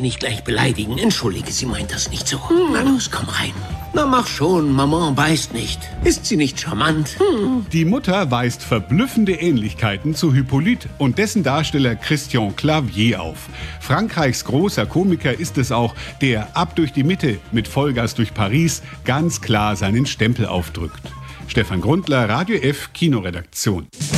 nicht gleich beleidigen. Entschuldige, sie meint das nicht so. Na los, komm rein. Na mach schon, Maman beißt nicht. Ist sie nicht charmant? Die Mutter weist verblüffende Ähnlichkeiten zu Hippolyte und dessen Darsteller Christian Clavier auf. Frankreichs großer Komiker ist es auch, der ab durch die Mitte mit Vollgas durch Paris ganz klar seinen Stempel aufdrückt. Stefan Grundler, Radio F, Kinoredaktion.